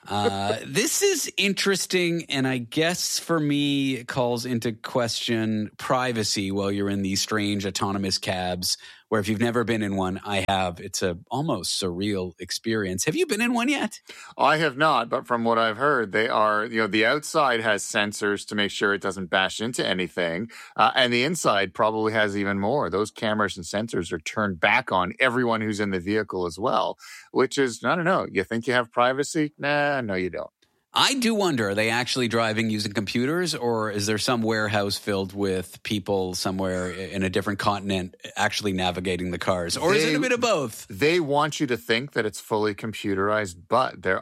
This is interesting, and I guess for me, it calls into question privacy while you're in these strange autonomous cabs, where if you've never been in one, I have. It's a almost surreal experience. Have you been in one yet? I have not, but from what I've heard, they are, the outside has sensors to make sure it doesn't bash into anything, and the inside probably has even more. Those cameras and sensors are turned back on everyone who's in the vehicle as well, which is, I don't know, you think you have privacy? Nah, no, you don't. I do wonder, are they actually driving using computers, or is there some warehouse filled with people somewhere in a different continent actually navigating the cars? Or is it a bit of both? They want you to think that it's fully computerized, but there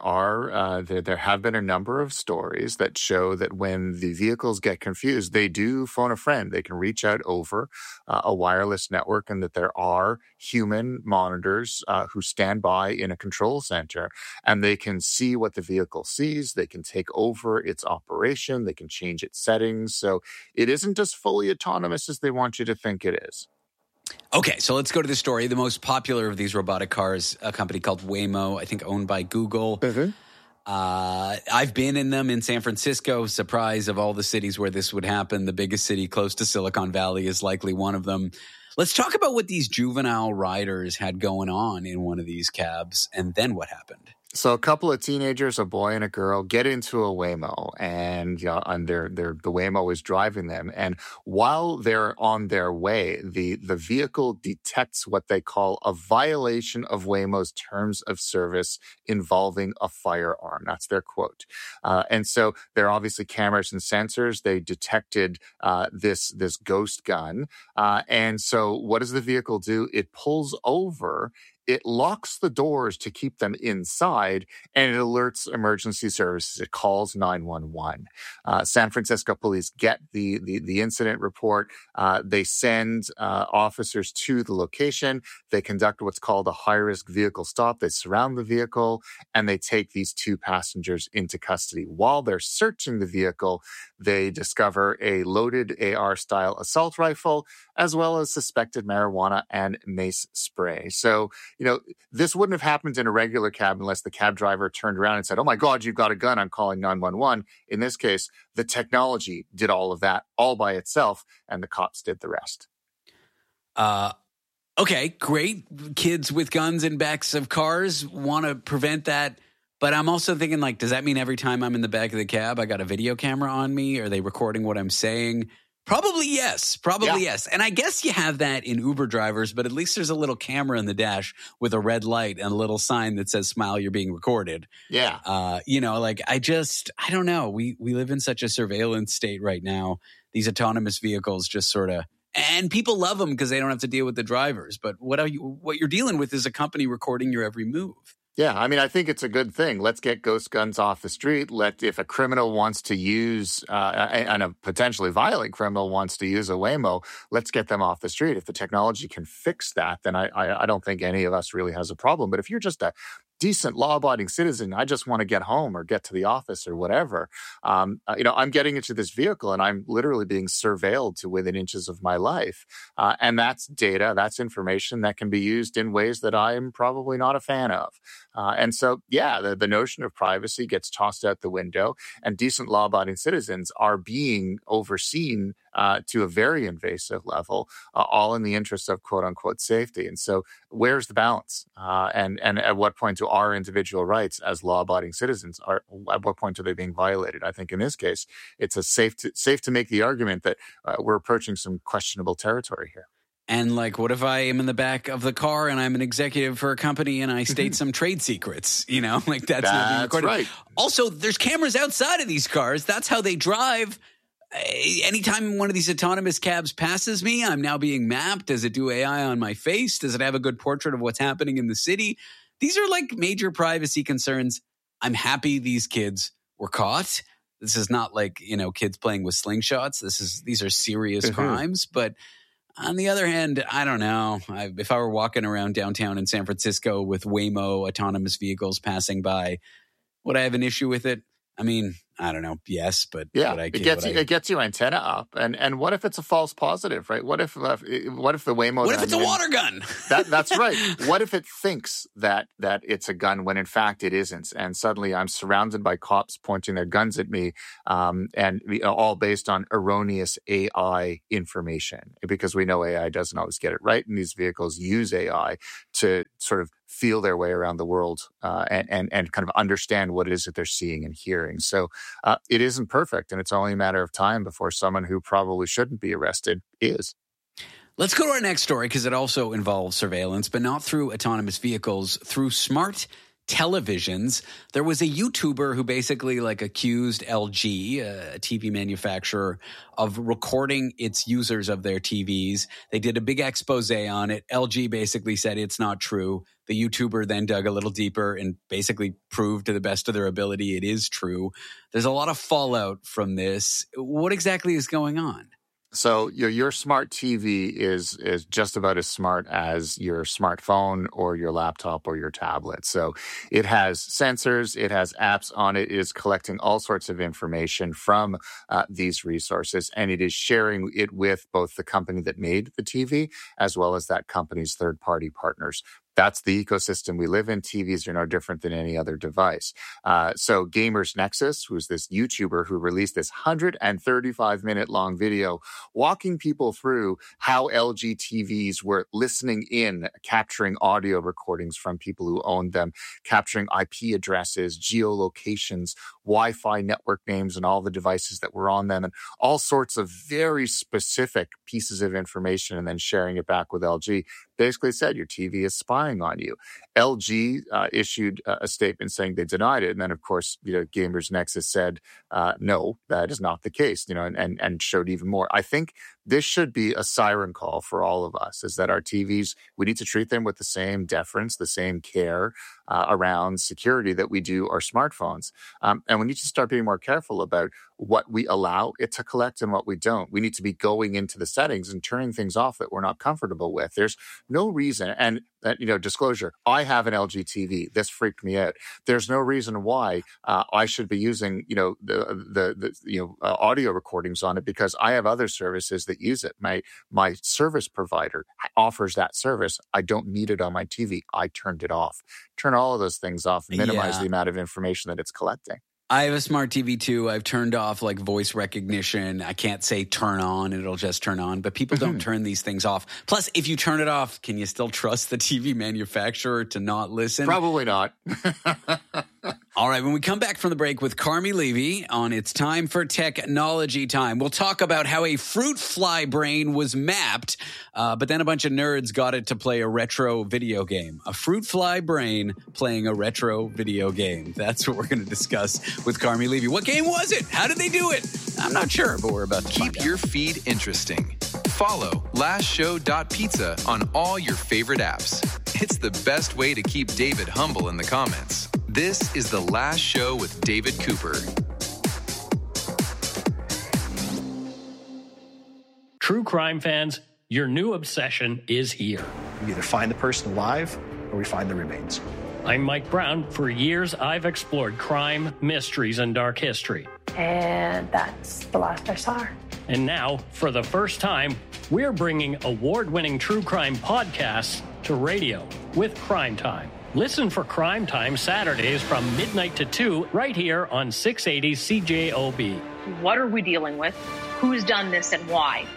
have been a number of stories that show that when the vehicles get confused, they do phone a friend. They can reach out over a wireless network, and that there are human monitors who stand by in a control center, and they can see what the vehicle sees. They can take over its operation. They can change its settings. So it isn't as fully autonomous as they want you to think it is. Okay, so let's go to the story. The most popular of these robotic cars, a company called Waymo, I think owned by Google. Mm-hmm. I've been in them in San Francisco. Surprise, of all the cities where this would happen, the biggest city close to Silicon Valley is likely one of them. Let's talk about what these juvenile riders had going on in one of these cabs, and then what happened. So a couple of teenagers, a boy and a girl, get into a Waymo, and the Waymo is driving them. And while they're on their way, the vehicle detects what they call a violation of Waymo's terms of service involving a firearm. That's their quote. And so there are obviously cameras and sensors. They detected this ghost gun. And so what does the vehicle do? It pulls over. It locks the doors to keep them inside, and it alerts emergency services. It calls 911. San Francisco police get the incident report. They send officers to the location. They conduct what's called a high-risk vehicle stop. They surround the vehicle, and they take these 2 passengers into custody. While they're searching the vehicle, they discover a loaded AR-style assault rifle, as well as suspected marijuana and mace spray. So, this wouldn't have happened in a regular cab unless the cab driver turned around and said, "Oh my God, you've got a gun, I'm calling 911. In this case, the technology did all of that all by itself, and the cops did the rest. Okay, great. Kids with guns in backs of cars want to prevent that. But I'm also thinking, does that mean every time I'm in the back of the cab, I got a video camera on me? Are they recording what I'm saying? Probably yes. Yes. And I guess you have that in Uber drivers, but at least there's a little camera in the dash with a red light and a little sign that says, "Smile, you're being recorded." Yeah. I don't know. We live in such a surveillance state right now. These autonomous vehicles just sort of, and people love them because they don't have to deal with the drivers. But what you're dealing with is a company recording your every move. Yeah, I mean, I think it's a good thing. Let's get ghost guns off the street. If a criminal wants to use, and a potentially violent criminal wants to use a Waymo, let's get them off the street. If the technology can fix that, then I don't think any of us really has a problem. But if you're just a decent law-abiding citizen, I just want to get home or get to the office or whatever. I'm getting into this vehicle and I'm literally being surveilled to within inches of my life. And that's data, that's information that can be used in ways that I'm probably not a fan of. And so, the notion of privacy gets tossed out the window, and decent law-abiding citizens are being overseen to a very invasive level, all in the interest of quote unquote safety. And so where's the balance? And at what point do our individual rights as law-abiding citizens at what point are they being violated? I think in this case, it's safe to make the argument that we're approaching some questionable territory here. And like, what if I am in the back of the car and I'm an executive for a company and I state some trade secrets? You know, like that's not being recorded. Right. Also, there's cameras outside of these cars. That's how they drive. Anytime one of these autonomous cabs passes me, I'm now being mapped. Does it do AI on my face? Does it have a good portrait of what's happening in the city? These are like major privacy concerns. I'm happy these kids were caught. This is not like, you know, kids playing with slingshots. These are serious crimes, but on the other hand, I don't know. If I were walking around downtown in San Francisco with Waymo autonomous vehicles passing by, would I have an issue with it? I mean, I don't know. Yes, but it gets you antenna up. And what if it's a false positive, right? What if the Waymo? What if it's a water gun? That's right. What if it thinks that it's a gun when in fact it isn't? And suddenly I'm surrounded by cops pointing their guns at me, and all based on erroneous AI information, because we know AI doesn't always get it right, and these vehicles use AI to sort of feel their way around the world and kind of understand what it is that they're seeing and hearing. So it isn't perfect, and it's only a matter of time before someone who probably shouldn't be arrested is. Let's go to our next story because it also involves surveillance, but not through autonomous vehicles, through smart televisions. There was a YouTuber who basically accused LG, a TV manufacturer, of recording its users of their TVs. They did a big expose on it. LG basically said it's not true. The YouTuber then dug a little deeper and basically proved to the best of their ability it is true. There's a lot of fallout from this. What exactly is going on? So your smart TV is just about as smart as your smartphone or your laptop or your tablet. So it has sensors, it has apps on it, it is collecting all sorts of information from these resources, and it is sharing it with both the company that made the TV as well as that company's third-party partners. That's the ecosystem we live in. TVs are no different than any other device. So Gamers Nexus, who's this YouTuber who released this 135-minute long video walking people through how LG TVs were listening in, capturing audio recordings from people who owned them, capturing IP addresses, geolocations, Wi-Fi network names, and all the devices that were on them, and all sorts of very specific pieces of information, and then sharing it back with LG. Basically said your TV is spying on you. LG issued a statement saying they denied it, and then of course, Gamers Nexus said no, that is not the case. And showed even more. I think this should be a siren call for all of us: is that our TVs, we need to treat them with the same deference, the same care around security that we do our smartphones, and we need to start being more careful about what we allow it to collect and what we don't. We need to be going into the settings and turning things off that we're not comfortable with. There's no reason, and disclosure, I have an LG TV. This freaked me out. There's no reason why I should be using, the audio recordings on it, because I have other services that use it. My service provider offers that service. I don't need it on my TV. I turned it off. Turn all of those things off, minimize the amount of information that it's collecting. I have a smart TV too. I've turned off voice recognition. I can't say turn on, it'll just turn on, but people don't turn these things off. Plus, if you turn it off, can you still trust the TV manufacturer to not listen? Probably not. All right, when we come back from the break with Carmi Levy on It's Time for Technology Time, we'll talk about how a fruit fly brain was mapped, but then a bunch of nerds got it to play a retro video game. A fruit fly brain playing a retro video game. That's what we're going to discuss with Carmi Levy. What game was it? How did they do it? I'm not sure, but we're about to keep your feed interesting. Follow lastshow.pizza on all your favorite apps. It's the best way to keep David humble in the comments. This is The Last Show with David Cooper. True crime fans, your new obsession is here. We either find the person alive or we find the remains. I'm Mike Brown. For years, I've explored crime, mysteries, and dark history. And that's the last I saw her. And now, for the first time, we're bringing award-winning true crime podcasts to radio with Crime Time. Listen for Crime Time Saturdays from midnight to 2 right here on 680 CJOB. What are we dealing with? who's done this and why.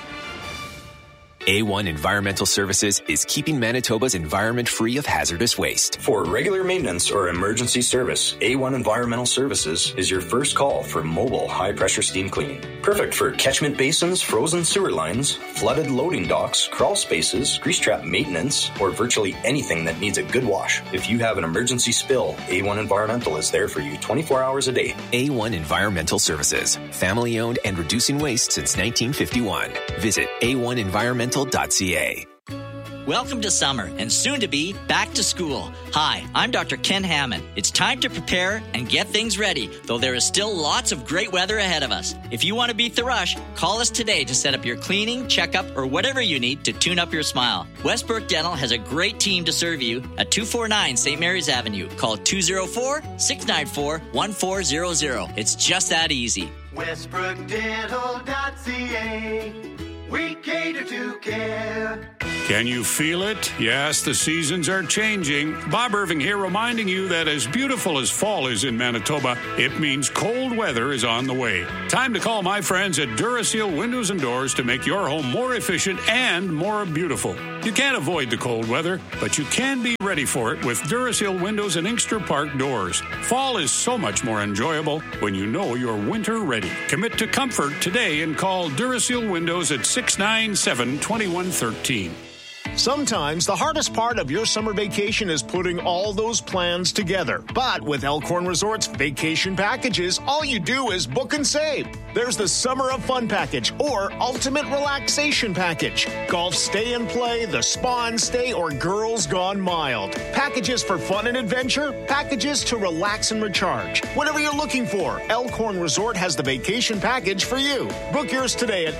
A1 Environmental Services is keeping Manitoba's environment free of hazardous waste. For regular maintenance or emergency service, A1 Environmental Services is your first call for mobile high-pressure steam cleaning. Perfect for catchment basins, frozen sewer lines, flooded loading docks, crawl spaces, grease trap maintenance, or virtually anything that needs a good wash. If you have an emergency spill, A1 Environmental is there for you 24 hours a day. A1 Environmental Services, family-owned and reducing waste since 1951. Visit A1Environmental.ca. Welcome to summer and soon to be back to school. Hi, I'm Dr. Ken Hammond. It's time to prepare and get things ready, though there is still lots of great weather ahead of us. If you want to beat the rush, call us today to set up your cleaning, checkup, or whatever you need to tune up your smile. Westbrook Dental has a great team to serve you at 249 St. Mary's Avenue. Call 204-694-1400. It's just that easy. WestbrookDental.ca. We cater to care. Can you feel it? Yes, the seasons are changing. Bob Irving here reminding you that as beautiful as fall is in Manitoba, it means cold weather is on the way. Time to call my friends at Duraseal Windows and Doors to make your home more efficient and more beautiful. You can't avoid the cold weather, but you can be ready for it with Duraseal Windows and Inkster Park doors. Fall is so much more enjoyable when you know you're winter ready. Commit to comfort today and call Duraseal Windows at 697-2113. Sometimes the hardest part of your summer vacation is putting all those plans together. But with Elkhorn Resorts vacation packages, all you do is book and save. There's the Summer of Fun package or Ultimate Relaxation package. Golf stay and play, the spa and stay, or Girls Gone Mild. Packages for fun and adventure, packages to relax and recharge. Whatever you're looking for, Elkhorn Resort has the vacation package for you. Book yours today at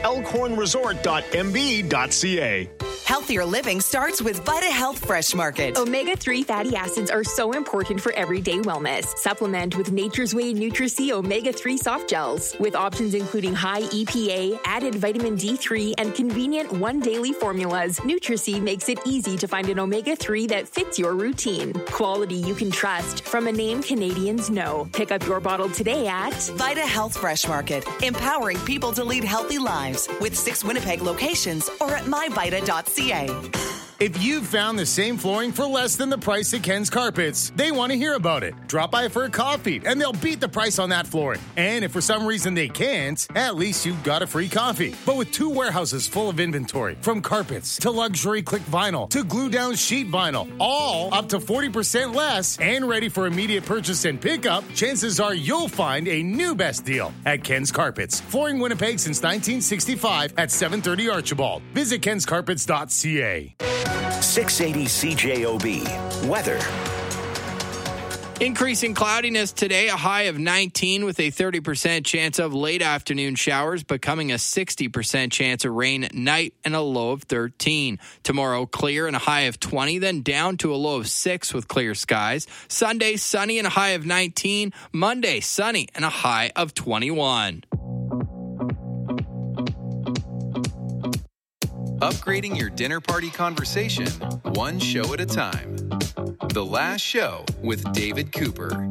elkhornresort.mb.ca. Healthier living starts with Vita Health Fresh Market. Omega-3 fatty acids are so important for everyday wellness. Supplement with Nature's Way Nutri-C Omega-3 soft gels. With options including high EPA, added vitamin D3, and convenient one daily formulas, Nutri-C makes it easy to find an omega-3 that fits your routine. Quality you can trust from a name Canadians know. Pick up your bottle today at Vita Health Fresh Market, empowering people to lead healthy lives with 6 Winnipeg locations or at myvita.ca. If you've found the same flooring for less than the price at Ken's Carpets, they want to hear about it. Drop by for a coffee, and they'll beat the price on that flooring. And if for some reason they can't, at least you've got a free coffee. But with 2 warehouses full of inventory, from carpets to luxury click vinyl to glue-down sheet vinyl, all up to 40% less and ready for immediate purchase and pickup, chances are you'll find a new best deal at Ken's Carpets. Flooring Winnipeg since 1965 at 730 Archibald. Visit kenscarpets.ca. 680 CJOB. Weather. Increasing cloudiness today, a high of 19 with a 30% chance of late afternoon showers, becoming a 60% chance of rain at night and a low of 13. Tomorrow, clear and a high of 20, then down to a low of 6 with clear skies. Sunday, sunny and a high of 19. Monday, sunny and a high of 21. Upgrading your dinner party conversation, one show at a time. The Last Show with David Cooper.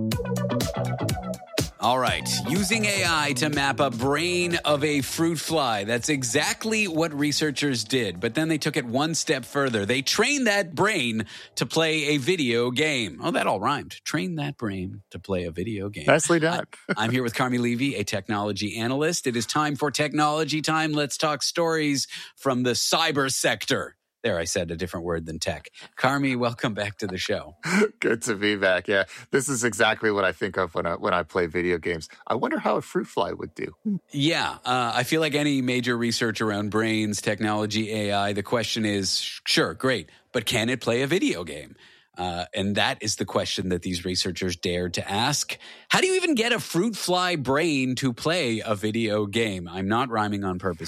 All right, using AI to map a brain of a fruit fly. That's exactly what researchers did, but then they took it one step further. They trained that brain to play a video game. Oh, that all rhymed. Train that brain to play a video game. Nicely done. I'm here with Carmi Levy, a technology analyst. It is time for Technology Time. Let's talk stories from the cyber sector. There, I said a different word than tech. Carmi, welcome back to the show. Good to be back. Yeah, this is exactly what I think of when I play video games. I wonder how a fruit fly would do. Yeah, I feel like any major research around brains, technology, AI, the question is, sure, great, but can it play a video game? And that is the question that these researchers dared to ask. How do you even get a fruit fly brain to play a video game? I'm not rhyming on purpose here.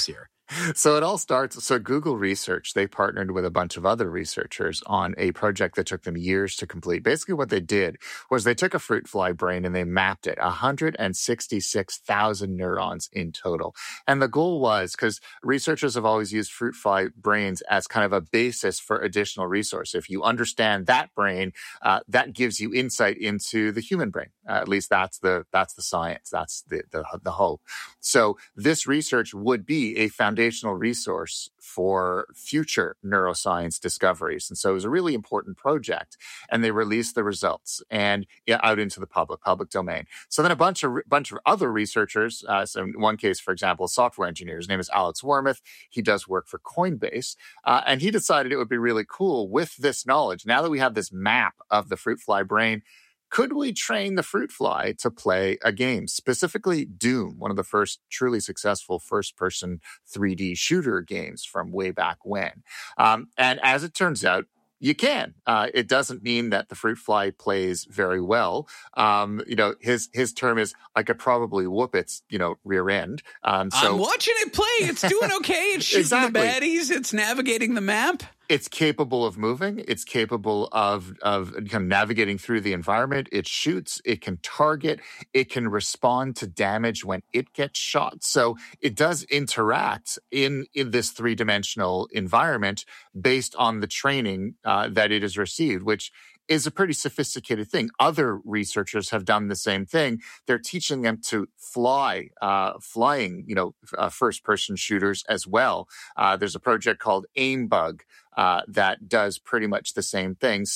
So it all starts. So Google Research, they partnered with a bunch of other researchers on a project that took them years to complete. Basically what they did was they took a fruit fly brain and they mapped it, 166,000 neurons in total. And the goal was, because researchers have always used fruit fly brains as kind of a basis for additional resource. If you understand that brain, that gives you insight into the human brain. At least that's the science. That's the hope. So this research would be a foundational resource for future neuroscience discoveries. And so it was a really important project. And they released the results and out into the public domain. So then a bunch of other researchers, so in one case, for example, a software engineer, his name is Alex Wormuth. He does work for Coinbase. And he decided it would be really cool with this knowledge. Now that we have this map of the fruit fly brain, could we train the fruit fly to play a game, specifically Doom, one of the first truly successful first-person 3D shooter games from way back when? And as it turns out, you can. It doesn't mean that the fruit fly plays very well. His term is, I could probably whoop its, rear end. So I'm watching it play. It's doing okay. It's shooting the baddies. It's navigating the map. It's capable of moving. It's capable of kind of navigating through the environment. It shoots. It can target. It can respond to damage when it gets shot. So it does interact in this three-dimensional environment based on the training that it has received, which is a pretty sophisticated thing. Other researchers have done the same thing. They're teaching them to flying, first-person shooters as well. There's a project called AimBug that does pretty much the same thing.